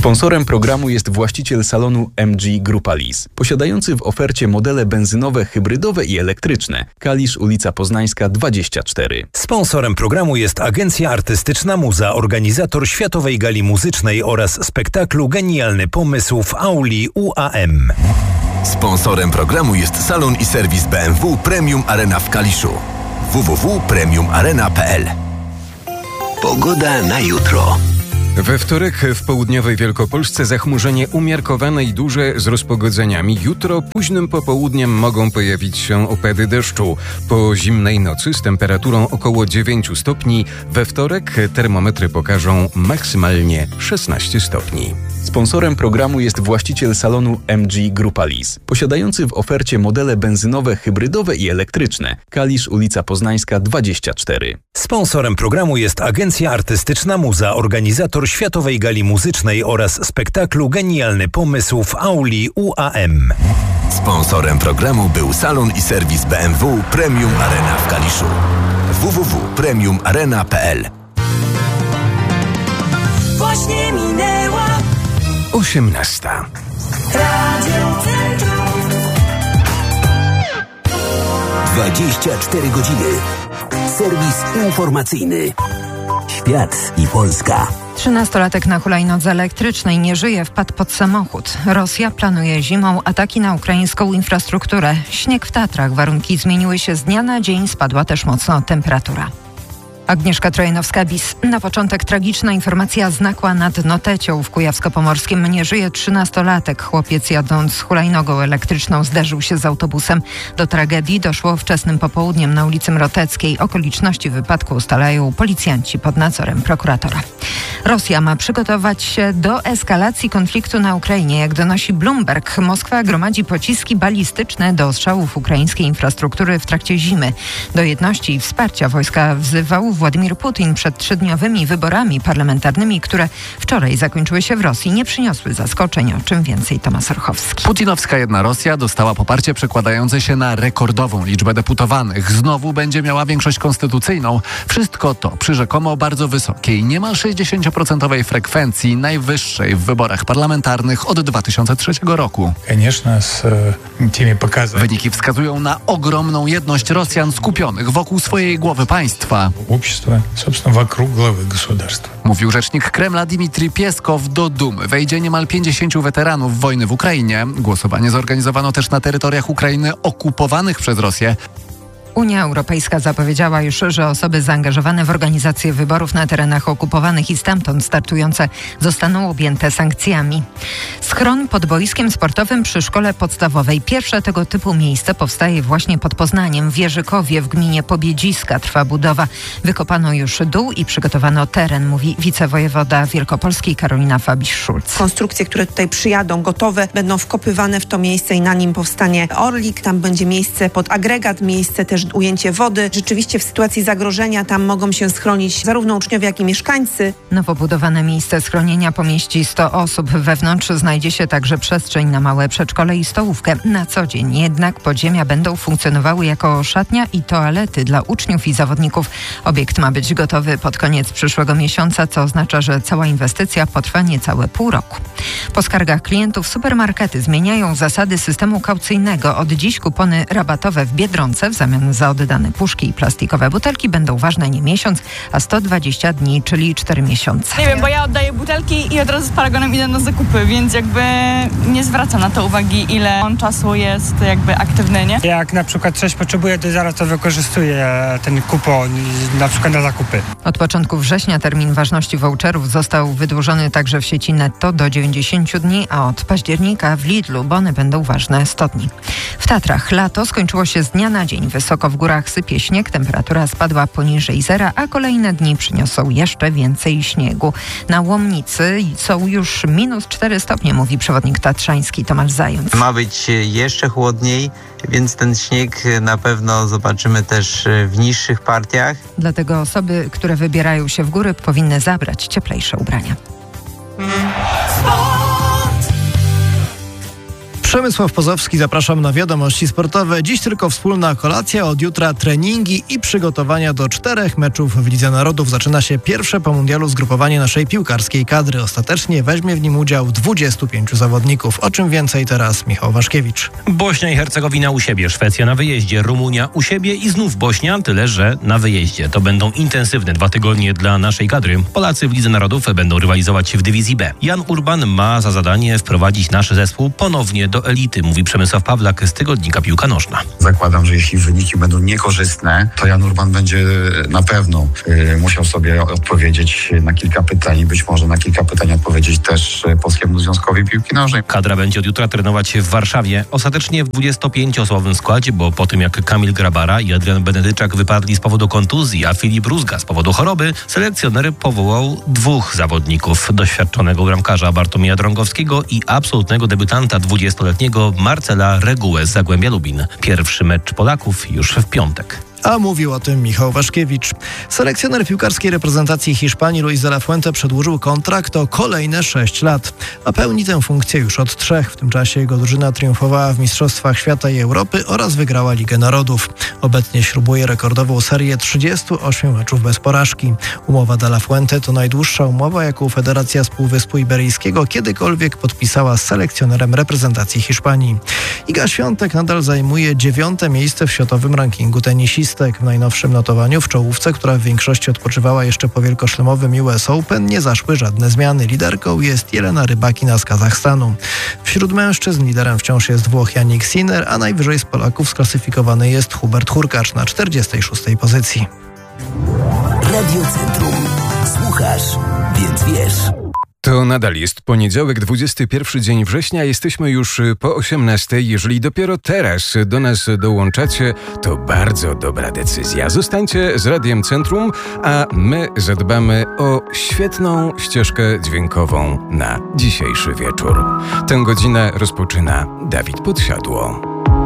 Sponsorem programu jest właściciel salonu MG Grupa Lease, posiadający w ofercie modele benzynowe, hybrydowe i elektryczne. Kalisz, ulica Poznańska 24. Sponsorem programu jest Agencja Artystyczna Muza, organizator Światowej Gali Muzycznej oraz spektaklu Genialny Pomysł w auli UAM. Sponsorem programu jest salon i serwis BMW Premium Arena w Kaliszu. www.premiumarena.pl. Pogoda na jutro. We wtorek w południowej Wielkopolsce zachmurzenie umiarkowane i duże z rozpogodzeniami. Jutro późnym popołudniem mogą pojawić się opady deszczu. Po zimnej nocy z temperaturą około 9 stopni. We wtorek termometry pokażą maksymalnie 16 stopni. Sponsorem programu jest właściciel salonu MG Grupa Lease, posiadający w ofercie modele benzynowe, hybrydowe i elektryczne. Kalisz, ulica Poznańska 24. Sponsorem programu jest Agencja Artystyczna Muza, organizator Światowej Gali Muzycznej oraz spektaklu Genialny Pomysł w auli UAM. Sponsorem programu był salon i serwis BMW Premium Arena w Kaliszu. www.premiumarena.pl. Właśnie minęła 18. Radio Centrum. 24 godziny. Serwis informacyjny. Świat i Polska. 13-latek na hulajnodze elektrycznej nie żyje, wpadł pod samochód. Rosja planuje zimą ataki na ukraińską infrastrukturę. Śnieg w Tatrach, warunki zmieniły się z dnia na dzień, spadła też mocno temperatura. Agnieszka Trojanowska-Bis. Na początek tragiczna informacja z Nakła nad Notecią w Kujawsko-Pomorskim. Nie żyje 13-latek. Chłopiec jadąc hulajnogą elektryczną zderzył się z autobusem. Do tragedii doszło wczesnym popołudniem na ulicy Mroteckiej. Okoliczności wypadku ustalają policjanci pod nadzorem prokuratora. Rosja ma przygotować się do eskalacji konfliktu na Ukrainie. Jak donosi Bloomberg, Moskwa gromadzi pociski balistyczne do ostrzałów ukraińskiej infrastruktury w trakcie zimy. Do jedności i wsparcia wojska wzywał Władimir Putin przed 3-dniowymi wyborami parlamentarnymi, które wczoraj zakończyły się w Rosji. Nie przyniosły zaskoczeń, o czym więcej Tomasz Orchowski. Putinowska Jedna Rosja dostała poparcie przekładające się na rekordową liczbę deputowanych. Znowu będzie miała większość konstytucyjną. Wszystko to przy rzekomo bardzo wysokiej, niemal 60% frekwencji, najwyższej w wyborach parlamentarnych od 2003 roku. Wyniki wskazują na ogromną jedność Rosjan skupionych wokół swojej głowy państwa. Mówił rzecznik Kremla Dmitrij Pieskow. Do Dumy wejdzie niemal 50 weteranów wojny w Ukrainie. Głosowanie zorganizowano też na terytoriach Ukrainy okupowanych przez Rosję. Unia Europejska zapowiedziała już, że osoby zaangażowane w organizację wyborów na terenach okupowanych i stamtąd startujące zostaną objęte sankcjami. Schron pod boiskiem sportowym przy szkole podstawowej. Pierwsze tego typu miejsce powstaje właśnie pod Poznaniem. W Wierzykowie w gminie Pobiedziska trwa budowa. Wykopano już dół i przygotowano teren, mówi wicewojewoda wielkopolskiej Karolina Fabisz-Szulc. Konstrukcje, które tutaj przyjadą, gotowe, będą wkopywane w to miejsce i na nim powstanie orlik. Tam będzie miejsce pod agregat, miejsce też ujęcie wody. Rzeczywiście w sytuacji zagrożenia tam mogą się schronić zarówno uczniowie, jak i mieszkańcy. Nowo budowane miejsce schronienia pomieści 100 osób. Wewnątrz znajdzie się także przestrzeń na małe przedszkole i stołówkę. Na co dzień jednak podziemia będą funkcjonowały jako szatnia i toalety dla uczniów i zawodników. Obiekt ma być gotowy pod koniec przyszłego miesiąca, co oznacza, że cała inwestycja potrwa niecałe pół roku. Po skargach klientów supermarkety zmieniają zasady systemu kaucyjnego. Od dziś kupony rabatowe w Biedronce w zamian za oddane puszki i plastikowe butelki będą ważne nie miesiąc, a 120 dni, czyli 4 miesiące. Nie wiem, bo ja oddaję butelki i od razu z paragonem idę na zakupy, więc jakby nie zwracam na to uwagi, ile on czasu jest jakby aktywny, nie? Jak na przykład coś potrzebuję, to zaraz to wykorzystuję ten kupon na przykład na zakupy. Od początku września termin ważności voucherów został wydłużony także w sieci Netto do 90 dni, a od października w Lidlu bony będą ważne 100 dni. W Tatrach lato skończyło się z dnia na dzień. Wysoko w górach sypie śnieg, temperatura spadła poniżej zera, a kolejne dni przyniosą jeszcze więcej śniegu. Na Łomnicy są już -4 stopnie, mówi przewodnik tatrzański Tomasz Zając. Ma być jeszcze chłodniej, więc ten śnieg na pewno zobaczymy też w niższych partiach. Dlatego osoby, które wybierają się w góry, powinny zabrać cieplejsze ubrania. Przemysław Pozowski, zapraszam na wiadomości sportowe. Dziś tylko wspólna kolacja, od jutra treningi i przygotowania do 4 meczów w Lidze Narodów. Zaczyna się pierwsze po mundialu zgrupowanie naszej piłkarskiej kadry. Ostatecznie weźmie w nim udział 25 zawodników. O czym więcej teraz Michał Waszkiewicz. Bośnia i Hercegowina u siebie, Szwecja na wyjeździe, Rumunia u siebie i znów Bośnia, tyle że na wyjeździe. To będą intensywne 2 tygodnie dla naszej kadry. Polacy w Lidze Narodów będą rywalizować w dywizji B. Jan Urban ma za zadanie wprowadzić nasz zespół ponownie do elity, mówi Przemysław Pawlak z tygodnika Piłka Nożna. Zakładam, że jeśli wyniki będą niekorzystne, to Jan Urban będzie na pewno musiał sobie odpowiedzieć na kilka pytań i być może na kilka pytań odpowiedzieć też Polskiemu Związkowi Piłki Nożnej. Kadra będzie od jutra trenować w Warszawie. Ostatecznie w 25-osobowym składzie, bo po tym jak Kamil Grabara i Adrian Benedyczak wypadli z powodu kontuzji, a Filip Rózga z powodu choroby, selekcjoner powołał 2 zawodników. Doświadczonego bramkarza Bartłomieja Drągowskiego i absolutnego debiutanta 20-letniego Marcela Regułę z Zagłębia Lubin. Pierwszy mecz Polaków już w piątek. A mówił o tym Michał Waszkiewicz. Selekcjoner piłkarskiej reprezentacji Hiszpanii Luis de la Fuente przedłużył kontrakt o kolejne 6 lat. A pełni tę funkcję już od 3. W tym czasie jego drużyna triumfowała w Mistrzostwach Świata i Europy oraz wygrała Ligę Narodów. Obecnie śrubuje rekordową serię 38 meczów bez porażki. Umowa de la Fuente to najdłuższa umowa, jaką Federacja z Półwyspu Iberyjskiego kiedykolwiek podpisała z selekcjonerem reprezentacji Hiszpanii. Iga Świątek nadal zajmuje 9. miejsce w światowym rankingu tenisistek. W najnowszym notowaniu w czołówce, która w większości odpoczywała jeszcze po wielkoszlemowym US Open, nie zaszły żadne zmiany. Liderką jest Jelena Rybakina z Kazachstanu. Wśród mężczyzn liderem wciąż jest Włoch Jannik Sinner, a najwyżej z Polaków sklasyfikowany jest Hubert Hurkacz na 46. pozycji. Radio Centrum. Słuchasz, więc wiesz. To nadal jest poniedziałek, 21 dzień września. Jesteśmy już po 18. Jeżeli dopiero teraz do nas dołączacie, to bardzo dobra decyzja. Zostańcie z Radiem Centrum, a my zadbamy o świetną ścieżkę dźwiękową na dzisiejszy wieczór. Tę godzinę rozpoczyna Dawid Podsiadło.